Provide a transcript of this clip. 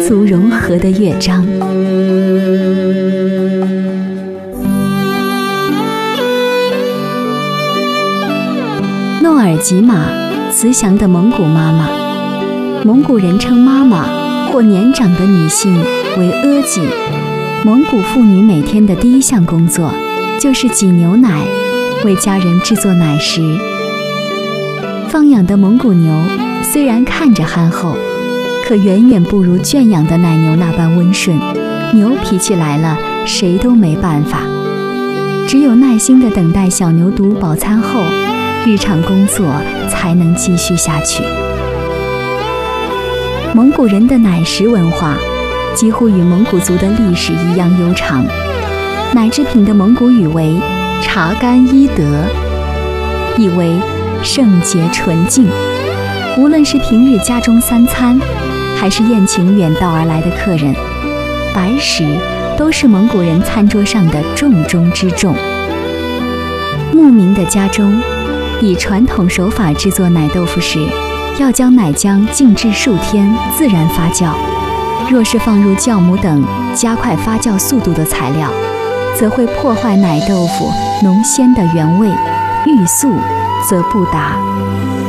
族融合的乐章。诺尔吉玛，慈祥的蒙古妈妈。蒙古人称妈妈或年长的女性为阿吉。蒙古妇女每天的第一项工作就是挤牛奶，为家人制作奶食。放养的蒙古牛虽然看着憨厚，可远远不如圈养的奶牛那般温顺。牛脾气来了，谁都没办法。只有耐心地等待小牛犊饱餐后，日常工作才能继续下去。蒙古人的奶食文化几乎与蒙古族的历史一样悠长。奶制品的蒙古语为查干伊德，意为圣洁纯净。无论是平日家中三餐，还是宴请远道而来的客人，白食都是蒙古人餐桌上的重中之重。牧民的家中，以传统手法制作奶豆腐时，要将奶浆静置数天，自然发酵。若是放入酵母等加快发酵速度的材料，则会破坏奶豆腐浓鲜的原味，欲速则不达。